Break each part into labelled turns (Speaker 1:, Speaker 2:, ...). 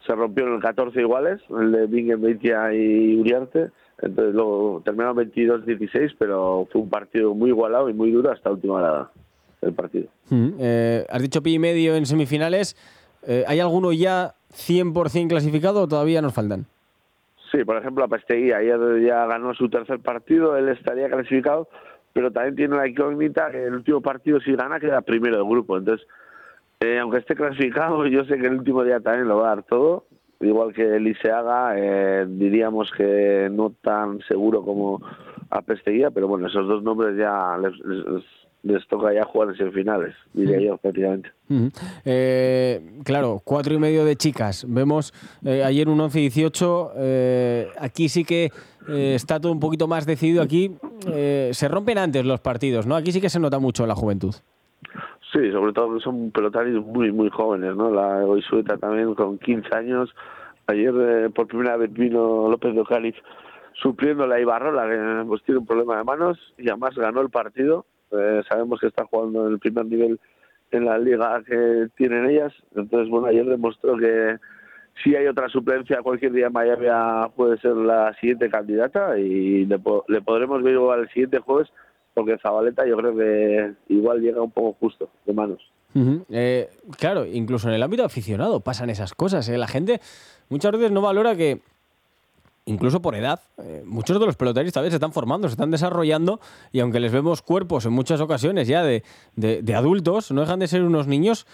Speaker 1: se rompieron el 14 iguales, el de Bingen, Beitia y Uriarte. Entonces luego terminaron 22-16, pero fue un partido muy igualado y muy duro hasta la última hora del partido.
Speaker 2: Has dicho pi y medio en semifinales. ¿Hay alguno ya 100% clasificado o todavía nos faltan?
Speaker 1: Sí, por ejemplo, Apestegui ayer ya ganó su tercer partido, él estaría clasificado, pero también tiene la incógnita que el último partido, si gana, queda primero del grupo. Entonces, aunque esté clasificado, yo sé que el último día también lo va a dar todo. Igual que Liceaga, diríamos que no tan seguro como Apestegui, pero bueno, esos dos nombres ya les toca ya jugar en semifinales, diría yo, prácticamente.
Speaker 2: Claro, 4,5 de chicas. Vemos ayer un 11-18. Aquí sí que está todo un poquito más decidido. Aquí se rompen antes los partidos, ¿no? Aquí sí que se nota mucho la juventud.
Speaker 1: Sí, sobre todo son pelotarios muy, muy jóvenes, ¿no? La Goizueta también con 15 años. Ayer por primera vez vino López de Ocariz supliendo la Ibarrola, que pues tiene un problema de manos y además ganó el partido. Sabemos que está jugando en el primer nivel en la liga que tienen ellas. Entonces, bueno, ayer demostró que si hay otra suplencia cualquier día en Miami puede ser la siguiente candidata y le podremos ver igual el siguiente jueves, porque Zabaleta yo creo que igual llega un poco justo de manos.
Speaker 2: Claro, incluso en el ámbito aficionado pasan esas cosas. La gente muchas veces no valora que, incluso por edad, muchos de los pelotaris todavía se están formando, se están desarrollando, y aunque les vemos cuerpos en muchas ocasiones ya de adultos, no dejan de ser unos niños.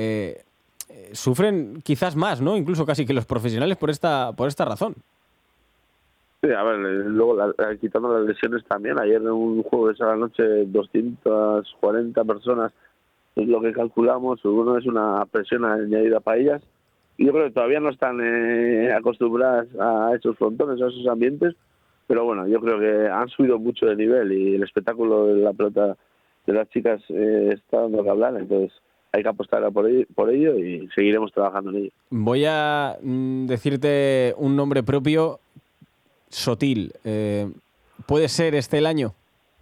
Speaker 2: Sufren quizás más, ¿no? Incluso casi que los profesionales por esta razón.
Speaker 1: Sí, a ver, luego quitando las lesiones también, ayer en un jueves a la noche 240 personas es lo que calculamos, uno es una presión añadida para ellas, y yo creo que todavía no están acostumbradas a esos frontones, a esos ambientes, pero bueno, yo creo que han subido mucho de nivel y el espectáculo de la pelota de las chicas está dando que hablar, entonces hay que apostar por ello y seguiremos trabajando en ello.
Speaker 2: Voy a decirte un nombre propio, Sotil. ¿Puede ser este el año?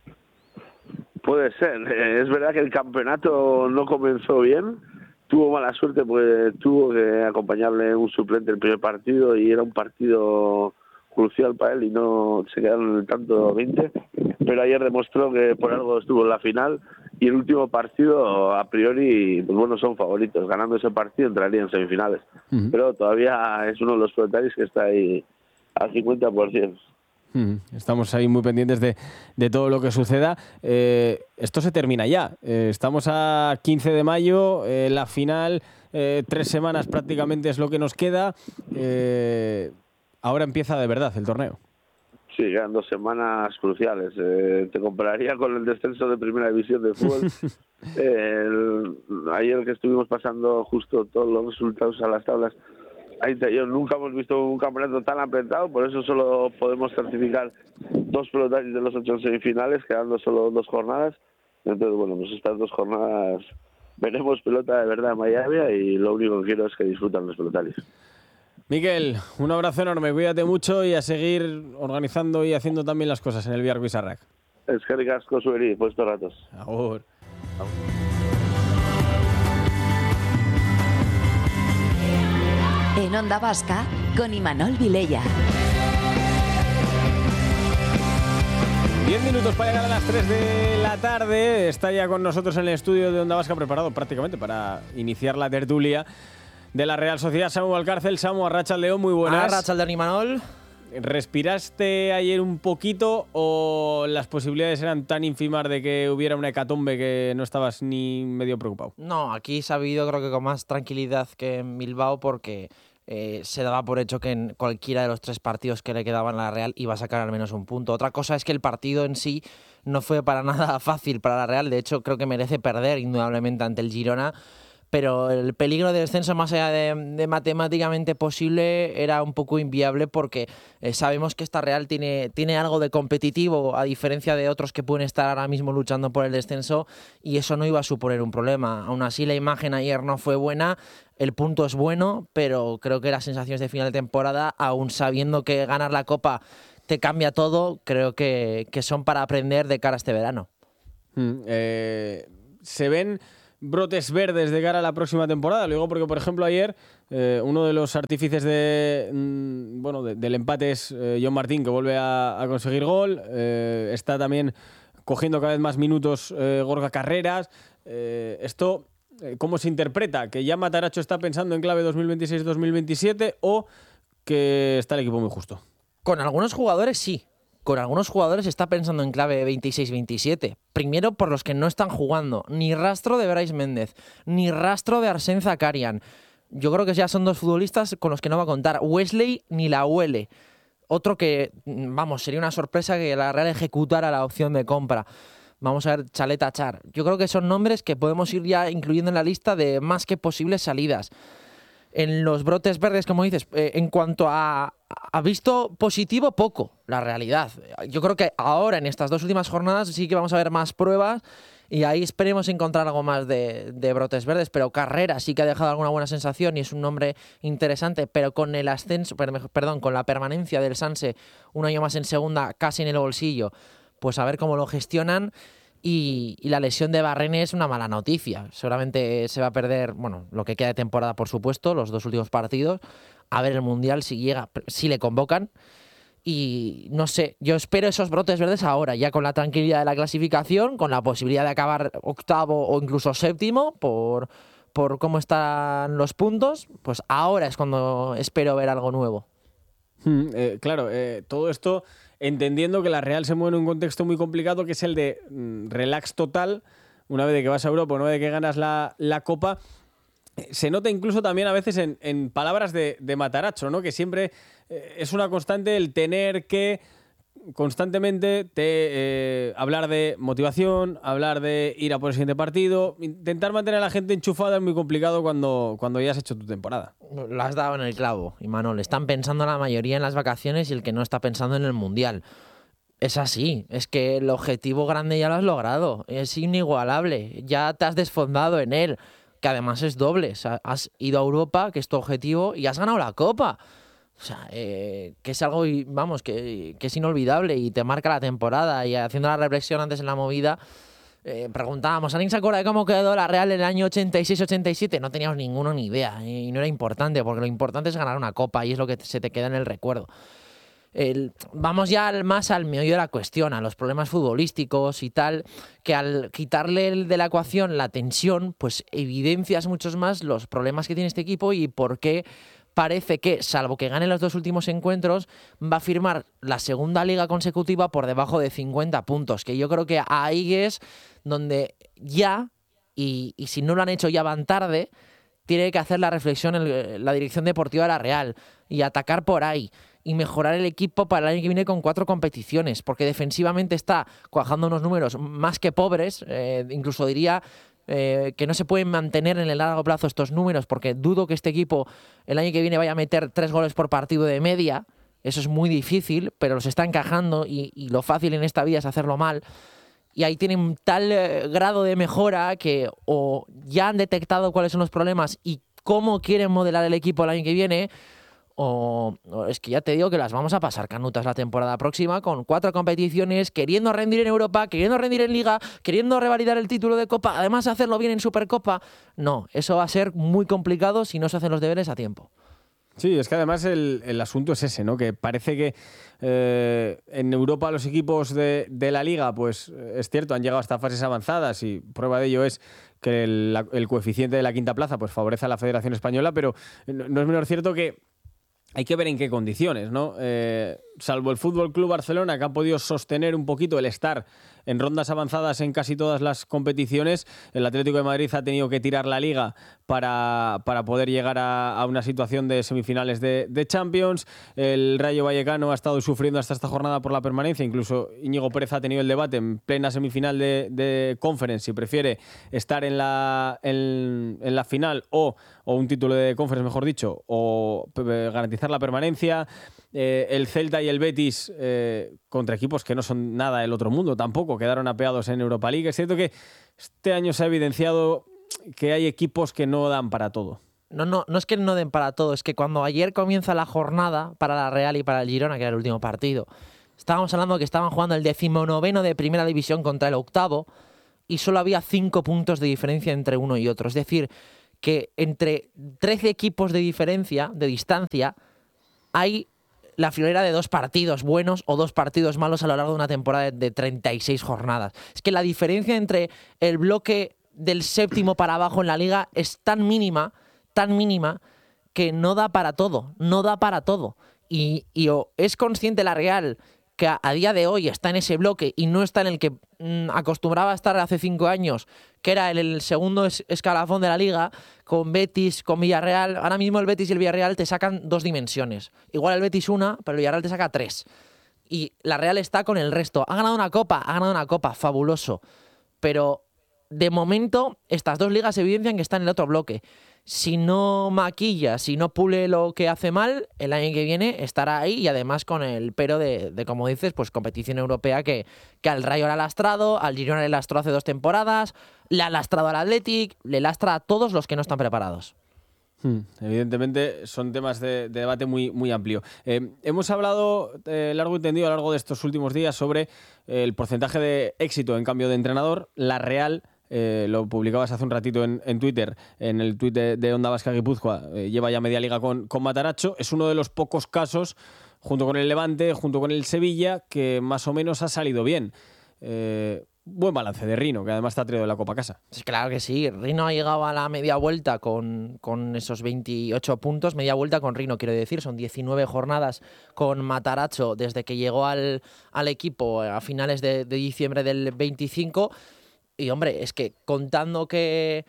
Speaker 1: Puede ser. Es verdad que el campeonato no comenzó bien. Tuvo mala suerte porque tuvo que acompañarle un suplente el primer partido y era un partido crucial para él y no se quedaron en el tanto 20. Pero ayer demostró que por algo estuvo en la final y el último partido, a priori, pues bueno, son favoritos. Ganando ese partido entraría en semifinales. Pero todavía es uno de los pelotaris que está ahí al 50%.
Speaker 2: Estamos ahí muy pendientes de todo lo que suceda. Esto se termina ya. Estamos a 15 de mayo, la final, 3 semanas prácticamente es lo que nos queda. Ahora empieza de verdad el torneo.
Speaker 1: Sí, quedan 2 semanas cruciales. Te compararía con el descenso de Primera División de fútbol. Ayer que estuvimos pasando justo todos los resultados a las tablas, yo nunca hemos visto un campeonato tan apretado, por eso solo podemos certificar 2 pelotarios de los 8 semifinales, quedando solo 2 jornadas. Entonces, bueno, pues estas 2 jornadas veremos pelota de verdad en Miami y lo único que quiero es que disfruten los pelotarios.
Speaker 2: Miquel, un abrazo enorme, cuídate mucho y a seguir organizando y haciendo también las cosas en el Biarritz Bizarrac.
Speaker 1: Eskerrik asko zueri, puestos ratos.
Speaker 2: Agur.
Speaker 3: En Onda Vasca, con Imanol Vilella.
Speaker 2: 10 minutos para llegar a las 3 de la tarde. Está ya con nosotros en el estudio de Onda Vasca, preparado prácticamente para iniciar la tertulia de la Real Sociedad, Samu Valcárcel. Samu, arratsaldeon, muy buenas.
Speaker 4: Arratsaldeon, Imanol.
Speaker 2: ¿Respiraste ayer un poquito o las posibilidades eran tan ínfimas de que hubiera una hecatombe que no estabas ni medio preocupado?
Speaker 4: No, aquí se ha vivido creo que con más tranquilidad que en Bilbao porque se daba por hecho que en cualquiera de los 3 partidos que le quedaban a la Real iba a sacar al menos un punto. Otra cosa es que el partido en sí no fue para nada fácil para la Real. De hecho, creo que merece perder indudablemente ante el Girona. Pero el peligro de descenso, más allá de matemáticamente posible, era un poco inviable porque sabemos que esta Real tiene algo de competitivo, a diferencia de otros que pueden estar ahora mismo luchando por el descenso, y eso no iba a suponer un problema. Aún así, la imagen ayer no fue buena, el punto es bueno, pero creo que las sensaciones de final de temporada, aún sabiendo que ganar la Copa te cambia todo, creo que son para aprender de cara a este verano.
Speaker 2: Se ven brotes verdes de cara a la próxima temporada. Luego, porque por ejemplo ayer Uno de los artífices del empate es John Martín, que vuelve a conseguir gol. Está también cogiendo cada vez más minutos Gorka Carreras. Esto, ¿cómo se interpreta? ¿Que ya Mataracho está pensando en clave 2026-2027 o que está el equipo muy justo?
Speaker 4: Con algunos jugadores sí. Con algunos jugadores está pensando en clave 26-27. Primero por los que no están jugando. Ni rastro de Brais Méndez, ni rastro de Arsène Zakarian. Yo creo que ya son dos futbolistas con los que no va a contar. Wesley ni la huele. Otro que, sería una sorpresa que la Real ejecutara la opción de compra. Vamos a ver, Chalet Achar. Yo creo que son nombres que podemos ir ya incluyendo en la lista de más que posibles salidas. En los brotes verdes, como dices, en cuanto a visto positivo, poco, la realidad. Yo creo que ahora, en estas dos últimas jornadas, sí que vamos a ver más pruebas y ahí esperemos encontrar algo más de brotes verdes, pero Carrera sí que ha dejado alguna buena sensación y es un nombre interesante, pero con el ascenso, con la permanencia del Sanse un año más en segunda, casi en el bolsillo, pues a ver cómo lo gestionan. Y la lesión de Barrene es una mala noticia. Seguramente se va a perder, lo que queda de temporada, por supuesto, los dos últimos partidos. A ver el Mundial si llega, si le convocan. Y no sé, yo espero esos brotes verdes ahora, ya con la tranquilidad de la clasificación, con la posibilidad de acabar octavo o incluso séptimo por cómo están los puntos. Pues ahora es cuando espero ver algo nuevo.
Speaker 2: Claro, todo esto entendiendo que la Real se mueve en un contexto muy complicado, que es el de relax total, una vez de que vas a Europa, una vez de que ganas la Copa. Se nota incluso también a veces en palabras de Mataracho, ¿no? Que siempre es una constante el tener que constantemente hablar de motivación, hablar de ir a por el siguiente partido. Intentar mantener a la gente enchufada es muy complicado cuando ya has hecho tu temporada.
Speaker 4: Lo has dado en el clavo, Imanol. Están pensando la mayoría en las vacaciones y el que no está pensando en el Mundial. Es así, es que el objetivo grande ya lo has logrado, es inigualable, ya te has desfondado en él, que además es doble. O sea, has ido a Europa, que es tu objetivo, y has ganado la Copa. O sea, que es algo, que es inolvidable y te marca la temporada. Y haciendo la reflexión antes en la movida, preguntábamos, ¿alguien se acuerda de cómo quedó la Real en el año 86-87? No teníamos ninguno ni idea y no era importante, porque lo importante es ganar una Copa y es lo que se te queda en el recuerdo. Vamos ya más al meollo de la cuestión, a los problemas futbolísticos y tal, que al quitarle de la ecuación la tensión, pues evidencias muchos más los problemas que tiene este equipo y por qué parece que, salvo que gane los dos últimos encuentros, va a firmar la segunda liga consecutiva por debajo de 50 puntos, que yo creo que ahí es donde ya, y si no lo han hecho ya van tarde, tiene que hacer la reflexión en la dirección deportiva de la Real y atacar por ahí y mejorar el equipo para el año que viene con 4 competiciones, porque defensivamente está cuajando unos números más que pobres, incluso diría que no se pueden mantener en el largo plazo estos números, porque dudo que este equipo el año que viene vaya a meter 3 goles por partido de media. Eso es muy difícil, pero los está encajando y lo fácil en esta vida es hacerlo mal. Y ahí tienen tal grado de mejora que o ya han detectado cuáles son los problemas y cómo quieren modelar el equipo el año que viene, o es que ya te digo que las vamos a pasar canutas la temporada próxima con 4 competiciones, queriendo rendir en Europa, queriendo rendir en Liga, queriendo revalidar el título de Copa, además hacerlo bien en Supercopa. No, eso va a ser muy complicado si no se hacen los deberes a tiempo.
Speaker 2: Sí, es que además el asunto es ese, ¿no? Que parece que en Europa los equipos de la Liga, pues es cierto, han llegado hasta fases avanzadas y prueba de ello es que el coeficiente de la quinta plaza pues favorece a la Federación Española, pero no es menos cierto que hay que ver en qué condiciones, ¿no? Salvo el Fútbol Club Barcelona, que ha podido sostener un poquito el estar en rondas avanzadas en casi todas las competiciones, el Atlético de Madrid ha tenido que tirar la Liga para poder llegar a una situación de semifinales de Champions. El Rayo Vallecano ha estado sufriendo hasta esta jornada por la permanencia. Incluso Íñigo Pérez ha tenido el debate en plena semifinal de Conference si prefiere estar en la final o un título de Conference, mejor dicho, o garantizar la permanencia. El Celta y el Betis contra equipos que no son nada del otro mundo tampoco, quedaron apeados en Europa League. Es cierto que este año se ha evidenciado que hay equipos que no dan para todo.
Speaker 4: No es que no den para todo, es que cuando ayer comienza la jornada para la Real y para el Girona, que era el último partido, estábamos hablando que estaban jugando el 19º de Primera División contra el 8º y solo había 5 puntos de diferencia entre uno y otro. Es decir, que entre 13 equipos de diferencia, de distancia, hay la friolera de 2 partidos buenos o 2 partidos malos a lo largo de una temporada de 36 jornadas. Es que la diferencia entre el bloque del 7º para abajo en la liga es tan mínima, que no da para todo, Y o es consciente la Real que a día de hoy está en ese bloque y no está en el que acostumbraba a estar hace 5 años, que era el segundo escalafón de la liga, con Betis, con Villarreal. Ahora mismo el Betis y el Villarreal te sacan 2 dimensiones. Igual el Betis una, pero el Villarreal te saca 3. Y la Real está con el resto. Ha ganado una copa, fabuloso. Pero de momento estas 2 ligas evidencian que está en el otro bloque. Si no maquilla, si no pule lo que hace mal, el año que viene estará ahí, y además con el pero de como dices, pues competición europea que al Rayo le ha lastrado, al Girona le lastró hace 2 temporadas, le ha lastrado al Athletic, le lastra a todos los que no están preparados.
Speaker 2: Evidentemente son temas de debate muy, muy amplio. Hemos hablado largo y tendido a lo largo de estos últimos días sobre el porcentaje de éxito en cambio de entrenador. La Real, lo publicabas hace un ratito en Twitter, en el tuit de Onda Vasca Guipúzcoa, lleva ya media liga con Matarazzo. Es uno de los pocos casos, junto con el Levante, junto con el Sevilla, que más o menos ha salido bien. Buen balance de Rino, que además te ha traído la Copa a casa.
Speaker 4: Sí, claro que sí. Rino ha llegado a la media vuelta con esos 28 puntos. Media vuelta con Rino, quiero decir. Son 19 jornadas con Matarazzo desde que llegó al equipo a finales de diciembre del 25. Y, hombre, es que contando que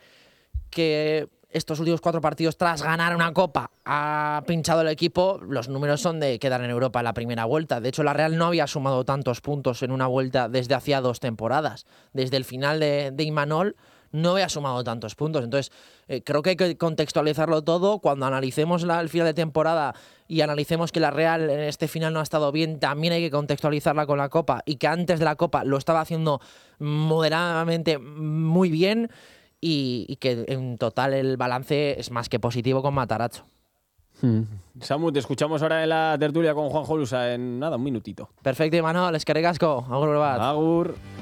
Speaker 4: estos últimos 4 partidos tras ganar una Copa ha pinchado el equipo, los números son de quedar en Europa en la primera vuelta. De hecho, la Real no había sumado tantos puntos en una vuelta desde hacía 2 temporadas. Desde el final de Imanol no había sumado tantos puntos. Entonces, creo que hay que contextualizarlo todo. Cuando analicemos el final de temporada y analicemos que la Real en este final no ha estado bien, también hay que contextualizarla con la Copa, y que antes de la Copa lo estaba haciendo moderadamente muy bien, y que en total el balance es más que positivo con Matarazzo.
Speaker 2: Samu, te escuchamos ahora en la tertulia con Juanjo Lusa en nada, un minutito.
Speaker 4: Perfecto, Imanol, eskerrik asko. Agur bat.
Speaker 2: Agur.